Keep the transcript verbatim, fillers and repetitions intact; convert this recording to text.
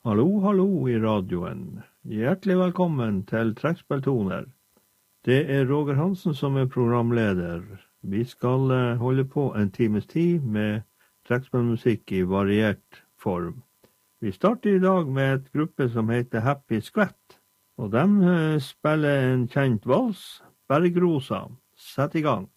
Hallo, hallo i radioen. Hjertelig velkommen til Trekkspilltoner. Det er Roger Hansen som er programleder. Vi skal holde på en times tid med trekkspillmusikk i variert form. Vi starter i dag med et gruppe som heter Happy Squat, og de spiller en kjent vals, Bergrosa. Sett i gang.